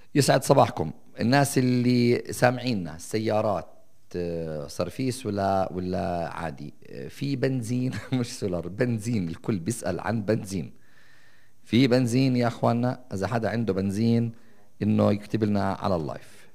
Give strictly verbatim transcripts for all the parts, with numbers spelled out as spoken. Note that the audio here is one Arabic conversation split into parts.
يسعد صباحكم الناس اللي سامعيننا. السيارات آه، صرفيس ولا ولا عادي؟ آه، في بنزين مش سولار، بنزين. الكل بيسأل عن بنزين. في بنزين يا اخوانا، اذا حدا عنده بنزين انه يكتب لنا على اللايف.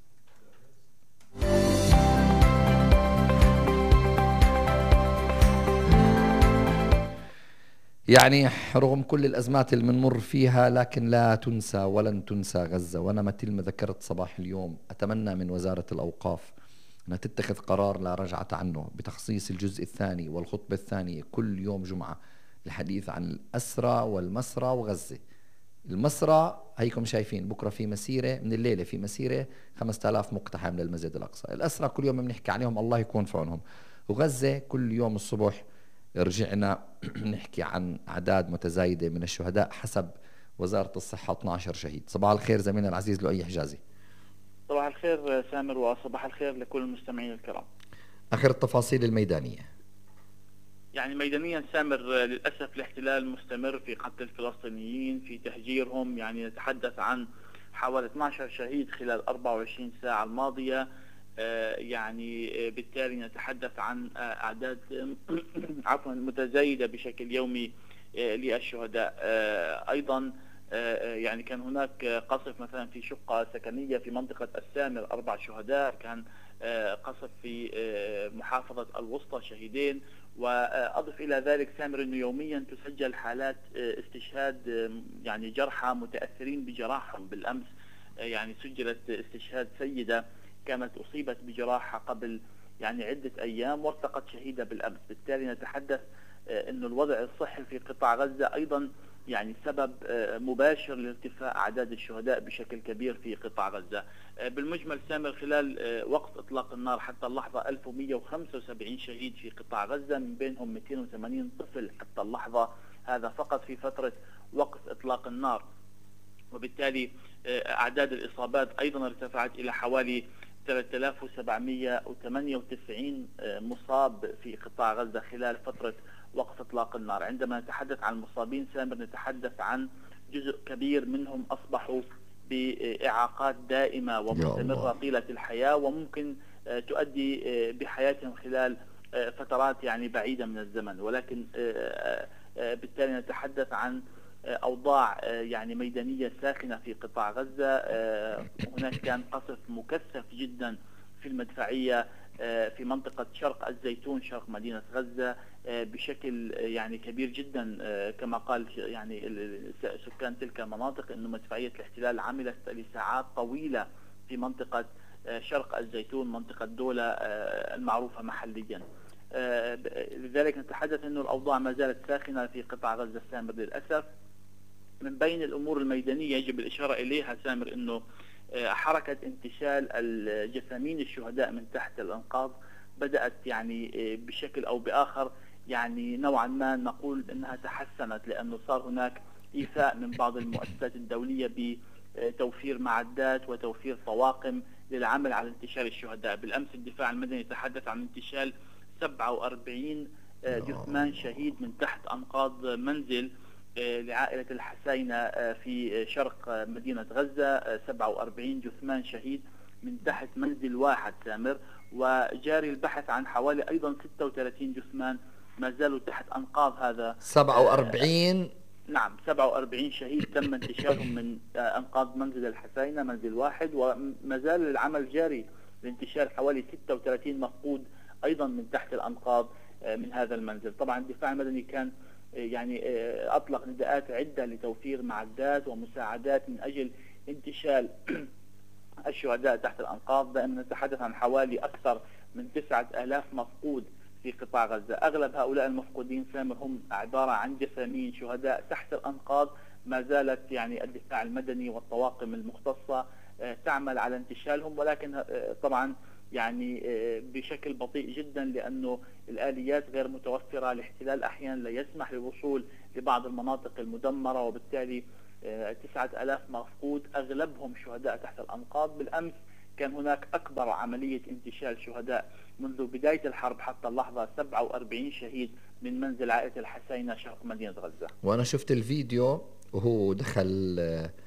يعني رغم كل الأزمات اللي بنمر فيها، لكن لا تنسى ولن تنسى غزة. وأنا مثل ما ذكرت صباح اليوم، أتمنى من وزارة الأوقاف أنها تتخذ قرار لا رجعة عنه بتخصيص الجزء الثاني والخطبة الثانية كل يوم جمعة الحديث عن الأسرى والمسرى وغزة. المسرى هيكم شايفين، بكرة في مسيرة، من الليلة في مسيرة خمسة آلاف مقتحم للمسجد الأقصى. الأسرى كل يوم بنحكي عليهم، الله يكون في عونهم. وغزة كل يوم الصبح رجعنا نحكي عن أعداد متزايدة من الشهداء حسب وزارة الصحة، اثنا عشر شهيد. صباح الخير زميلنا العزيز لؤي حجازي. صباح الخير سامر، وصباح الخير لكل المستمعين الكرام. آخر التفاصيل الميدانية. يعني ميدانيا سامر، للأسف الاحتلال مستمر في قتل الفلسطينيين، في تهجيرهم. يعني نتحدث عن حوالي اثنا عشر شهيد خلال أربع وعشرين ساعة الماضية. يعني بالتالي نتحدث عن أعداد عفوا متزايدة بشكل يومي للشهداء. أيضا يعني كان هناك قصف مثلا في شقة سكنية في منطقة السامر، أربع شهداء. كان قصف في محافظة الوسطى، شهيدين. وأضف إلى ذلك سامر أنه يوميا تسجل حالات استشهاد، يعني جرحى متأثرين بجراحهم. بالأمس يعني سجلت استشهاد سيدة كانت أصيبت بجراحة قبل يعني عدة أيام وارتقت شهيدة بالأمس. بالتالي نتحدث أنه الوضع الصحي في قطاع غزة أيضا يعني سبب مباشر لارتفاع أعداد الشهداء بشكل كبير في قطاع غزة. بالمجمل سامر، خلال وقت إطلاق النار حتى اللحظة ألف ومئة وخمسة وسبعين شهيد في قطاع غزة، من بينهم مئتين وثمانين طفل حتى اللحظة، هذا فقط في فترة وقت إطلاق النار. وبالتالي أعداد الإصابات أيضا ارتفعت إلى حوالي ثلاثة آلاف وسبعمئة وثمانية وتسعين مصاب في قطاع غزة خلال فترة وقت إطلاق النار. عندما نتحدث عن المصابين سامر، نتحدث عن جزء كبير منهم أصبحوا بإعاقات دائمة ومستمرة طيلة الحياة، وممكن تؤدي بحياتهم خلال فترات يعني بعيدة من الزمن. ولكن بالتالي نتحدث عن أوضاع يعني ميدانية ساخنة في قطاع غزة. هناك كان قصف مكثف جدا في المدفعية في منطقة شرق الزيتون، شرق مدينة غزة، بشكل يعني كبير جدا. كما قال يعني سكان تلك المناطق أن مدفعية الاحتلال عملت لساعات طويلة في منطقة شرق الزيتون، منطقة دولة المعروفة محليا. لذلك نتحدث أن الأوضاع ما زالت ساخنة في قطاع غزة سامر للأسف. من بين الأمور الميدانية يجب الإشارة إليها سامر أنه حركة انتشال الجثامين الشهداء من تحت الأنقاض بدأت يعني بشكل أو بآخر يعني نوعا ما نقول أنها تحسنت، لأنه صار هناك إيفاء من بعض المؤسسات الدولية بتوفير معدات وتوفير طواقم للعمل على انتشال الشهداء. بالأمس الدفاع المدني تحدث عن انتشال سبعة وأربعين جثمان شهيد من تحت أنقاض منزل لعائلة الحسينة في شرق مدينة غزة. سبعة وأربعين جثمان شهيد من تحت منزل واحد سامر، وجاري البحث عن حوالي أيضا ستة وثلاثين جثمان ما زالوا تحت أنقاض هذا. سبعة وأربعين نعم، سبعة وأربعين شهيد تم انتشالهم من أنقاض منزل الحسينة، منزل واحد، وما زال العمل جاري لانتشال حوالي ستة وثلاثين مفقود أيضا من تحت الأنقاض من هذا المنزل. طبعا الدفاع المدني كان يعني أطلق نداءات عدة لتوفير معدات ومساعدات من أجل انتشال الشهداء تحت الأنقاض. دائما نتحدث عن حوالي أكثر من تسعة آلاف مفقود في قطاع غزة. أغلب هؤلاء المفقودين سامر هم عبارة عن جثامين شهداء تحت الأنقاض. ما زالت يعني الدفاع المدني والطواقم المختصة تعمل على انتشالهم، ولكن طبعا يعني بشكل بطيء جدا، لأنه الآليات غير متوفرة. الاحتلال أحيانا لا يسمح بالوصول لبعض المناطق المدمرة، وبالتالي تسعة آلاف مفقود أغلبهم شهداء تحت الأنقاض. بالأمس كان هناك أكبر عملية انتشال شهداء منذ بداية الحرب حتى اللحظة، سبعة وأربعين شهيد من منزل عائلة الحسينة شرق مدينة غزة. وأنا شفت الفيديو وهو دخل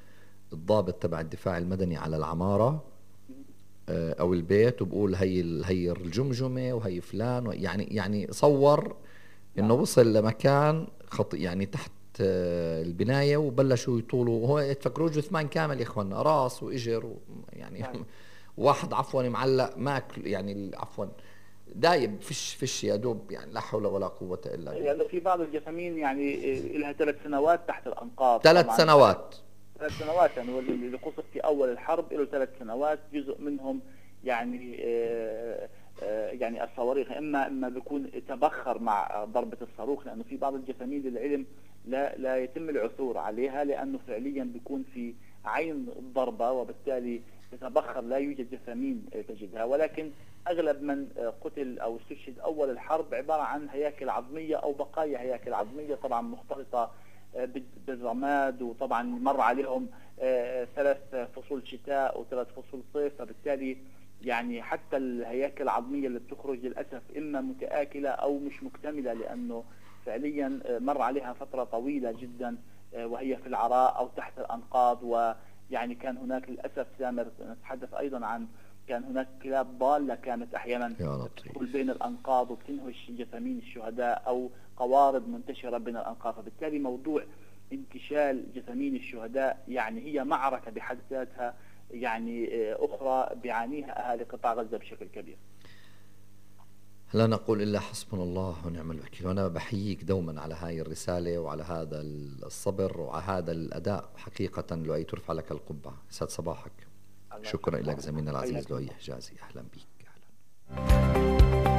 الضابط تبع الدفاع المدني على العمارة أو البيت وبقول هي هي الجمجمة وهي فلان، يعني يعني صور إنه وصل لمكان خطي يعني تحت البناية وبلشوا يطولوا، وهو تفكروا جثمان كامل يا إخوانا، راس وإجر يعني واحد عفوا معلق ماكل يعني عفوا دايب فيش فيش يا دوب يعني لا حول ولا قوة إلا بالله. يعني في بعض الجثامين يعني لها ثلاث سنوات تحت الأنقاض. ثلاث سنوات ثلاث سنوات يعني اللي قصد في أول الحرب له ثلاث سنوات، جزء منهم يعني آه آه يعني الصواريخ إما إما بيكون تبخر مع ضربة الصاروخ، لأنه في بعض الجثامين للعلم لا لا يتم العثور عليها لأنه فعليا بيكون في عين الضربة وبالتالي تتبخر، لا يوجد جثامين تجدها. ولكن أغلب من قتل أو استشهد أول الحرب عبارة عن هياكل عظمية أو بقايا هياكل عظمية طبعا مختلطة بالرماد، وطبعا مر عليهم ثلاث فصول شتاء وثلاث فصول صيف، فبالتالي يعني حتى الهياكل العظمية اللي بتخرج للأسف إما متآكلة أو مش مكتملة، لأنه فعليا مر عليها فترة طويلة جدا وهي في العراء أو تحت الأنقاض. ويعني كان هناك للأسف سامر نتحدث أيضا عن كان هناك كلاب ضالة كانت أحيانا تدخل بين الأنقاض وبتنهش جثامين الشهداء أو قوارض منتشرة بين الأنقاض، فبالتالي موضوع انتشال جثامين الشهداء يعني هي معركة بحد ذاتها يعني أخرى بيعانيها أهالي قطاع غزة بشكل كبير. لا نقول إلا حسبنا الله ونعم الوكيل. وأنا بحييك دوما على هاي الرسالة وعلى هذا الصبر وعلى هذا الأداء، حقيقة لؤي ترفع لك القبعة. يسعد صباحك. شكرا لك زميلنا العزيز لؤي حجازي، أهلا بك. أهلا.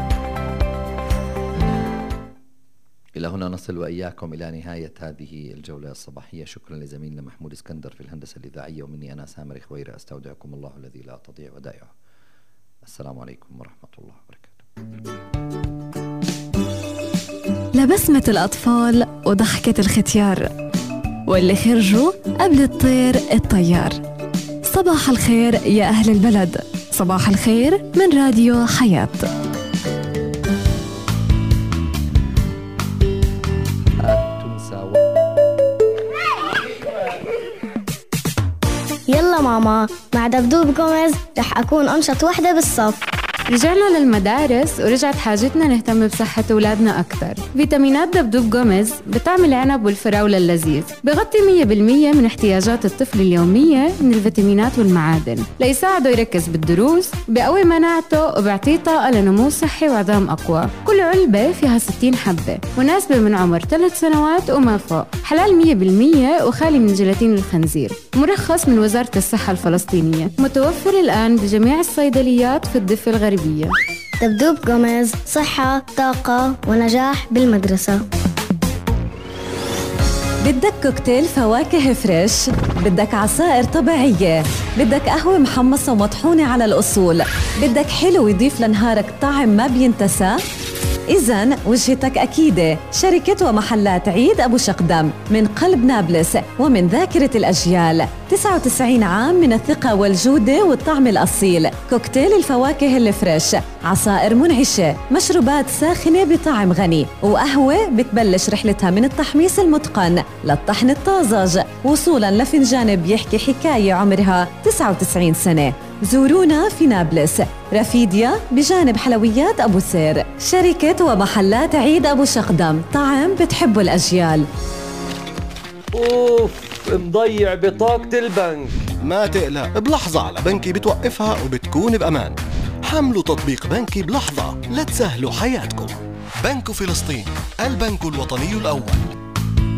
إلى هنا نصل وإياكم إلى نهاية هذه الجولة الصباحية. شكرا لزميلنا محمود اسكندر في الهندسة الإذاعية، ومني أنا سامر خويرة أستودعكم الله الذي لا تضيع ودائعه. السلام عليكم ورحمة الله وبركاته. لبسمة الأطفال وضحكة الختيار واللي خرجوا قبل الطير الطيار. صباح الخير يا أهل البلد، صباح الخير من راديو حياة. يلا ماما، مع دبدوب جوميز رح أكون أنشط وحدة بالصف. رجعنا للمدارس ورجعت حاجتنا نهتم بصحة أولادنا أكثر. فيتامينات دبدوب جوميز بطعم العنب والفراولة اللذيذ، بغطي مية بالمية من احتياجات الطفل اليومية من الفيتامينات والمعادن ليساعده يركز بالدروس، بقوي مناعته وبيعطيه طاقة لنمو صحي وعظام أقوى. كل علبة فيها ستين حبة، مناسبة من عمر ثلاث سنوات وما فوق، حلال مية بالمية وخالي من جيلاتين الخنزير، مرخص من وزارة الصحة الفلسطينية، متوفر الآن بجميع الصيدليات في الضفة الغربية. دبدوب جوميز، صحة، طاقة ونجاح بالمدرسة. بدك كوكتيل فواكه فريش، بدك عصائر طبيعية، بدك قهوة محمصة ومطحونة على الأصول، بدك حلو يضيف لنهارك طعم ما بينتسى؟ إذن وجهتك أكيدة، شركة ومحلات عيد أبو شقدم من قلب نابلس ومن ذاكرة الأجيال. تسعة وتسعين عام من الثقة والجودة والطعم الأصيل. كوكتيل الفواكه الفريش، عصائر منعشة، مشروبات ساخنة بطعم غني، وقهوة بتبلش رحلتها من التحميص المتقن للطحن الطازج وصولاً لفنجان بيحكي حكاية عمرها تسعة وتسعين سنة. زورونا في نابلس، رفيديا بجانب حلويات أبو سير. شركة ومحلات عيد أبو شقدم، طعم بتحبه الأجيال. أوف، مضيع بطاقة البنك. ما تقلق، بلحظة على بنكي بتوقفها وبتكون بأمان. حملوا تطبيق بنكي بلحظة لتسهلوا حياتكم. بنك فلسطين، البنك الوطني الأول.